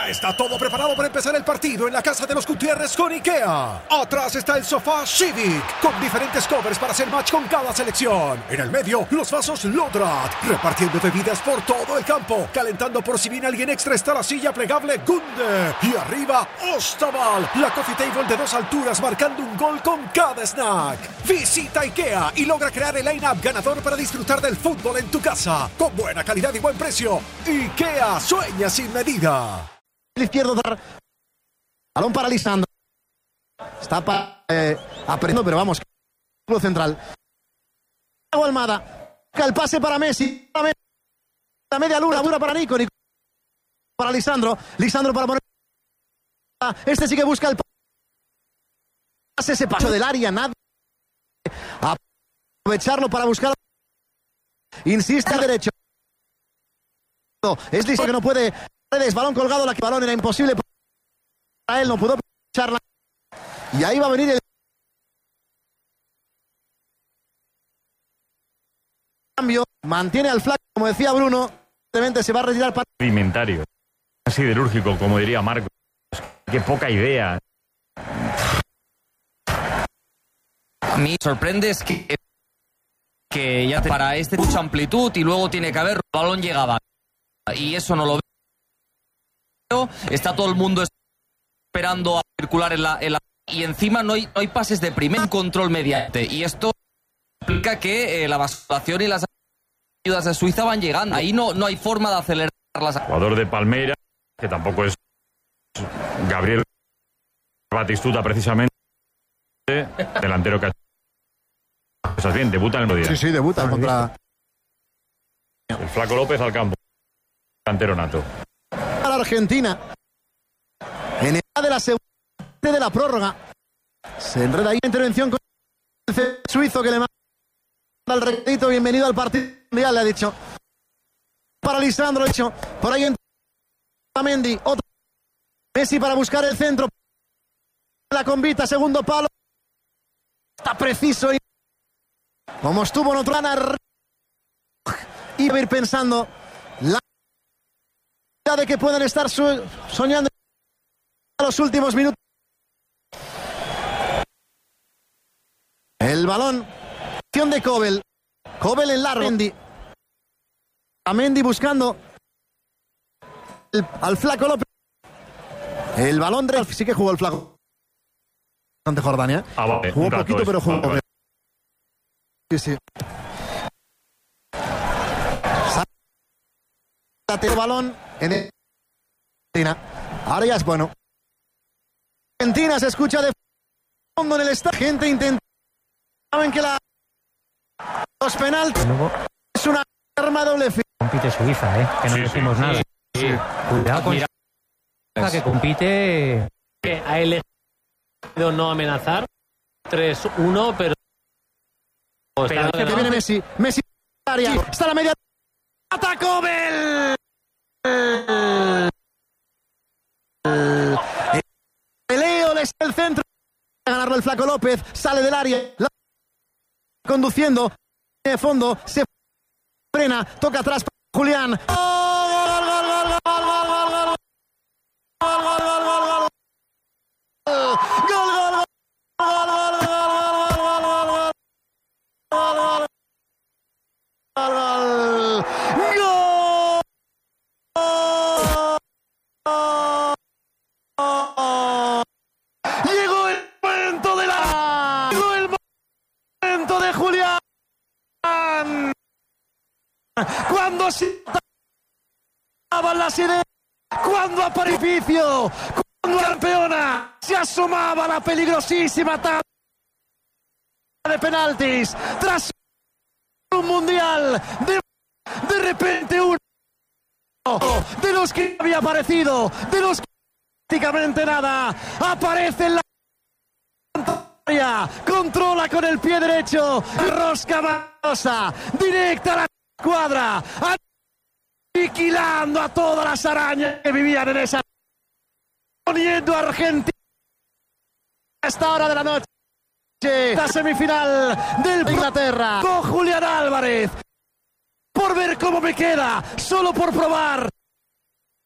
Ya está todo preparado para empezar el partido en la casa de los Gutiérrez con IKEA. Atrás está el sofá Civic, con diferentes covers para hacer match con cada selección. En el medio, los vasos Lodrat, repartiendo bebidas por todo el campo. Calentando por si viene alguien extra está la silla plegable Gunde. Y arriba, Ostaval, la coffee table de 2 alturas marcando un gol con cada snack. Visita IKEA y logra crear el line-up ganador para disfrutar del fútbol en tu casa. Con buena calidad y buen precio. IKEA sueña sin medida. El izquierdo, balón para Lisandro. Está apretando, pero vamos. Central. Almada. El pase para Messi. La media luna dura para Nico. Para Lisandro. Lisandro para poner. Este sí que busca el pase. Ese paso del área. Nadie. Aprovecharlo para buscar. Insiste al derecho. Es listo que no puede. Balón colgado, la que balón era imposible para él, no pudo echarla. Y ahí va a venir el cambio. Mantiene al flaco, como decía Bruno. Evidentemente se va a retirar para. Alimentario. Siderúrgico, como diría Marcos. Qué poca idea. A mí sorprende es que ya para mucha amplitud y luego tiene que haber. El balón llegaba. Y eso no lo veo. Está todo el mundo esperando a circular en la y encima no hay pases de primer control mediante. Y esto implica que la basulación y las ayudas de Suiza van llegando. Ahí no hay forma de acelerarlas. Jugador de Palmeiras, que tampoco es Gabriel Batistuta, precisamente. Delantero que estás bien, debuta en el Madrid. Sí, debuta contra el Flaco López al campo. Delantero nato. Para Argentina. En edad de la segunda de la prórroga. Se enreda ahí la intervención con el suizo que le manda el rectito. Bienvenido al partido mundial, le ha dicho. Para Lisandro, dicho. Por ahí entra Mendy. Otro. Messi para buscar el centro. La convita, segundo palo. Está preciso. Como estuvo en otro lana. Y va a ir pensando la de que puedan estar soñando a los últimos minutos. El balón, acción de Kobel en largo. Mendy. A Mendy buscando al Flaco López. El balón sí que jugó el Flaco ante Jordania. Vale, jugó poquito, pero jugó. Vale. Sí. El balón en Argentina. Ahora ya es bueno. Argentina se escucha de fondo en el estadio. Gente intenta. Saben que los penaltis es una arma doble filo. Compite Suiza, que no decimos nada. Sí. Cuidado con que compite. Que ha elegido no amenazar. 3-1, pero que viene Messi. Messi área. Está la media. ¡Atacó Bel! Leo es el centro. A ganarlo el Flaco López. Sale del área. Conduciendo. De fondo. Se frena. Toca atrás. Julián. ¡Gol, gol, gol, gol, gol, gol, gol! ¡Gol, gol, gol, gol, gol! ¡Gol, gol, gol! Llegó el momento de Julián. Cuando se daban las ideas, cuando a Parificio, cuando campeona se asomaba la peligrosísima tabla de penaltis tras un mundial de repente uno de los que había aparecido, de los que prácticamente nada, aparece en la pantalla, controla con el pie derecho, rosca manosa, directa a la cuadra, aniquilando a todas las arañas que vivían en esa, poniendo a Argentina a esta hora de la noche. La semifinal del Inglaterra con Julián Álvarez. Por ver cómo me queda, solo por probar.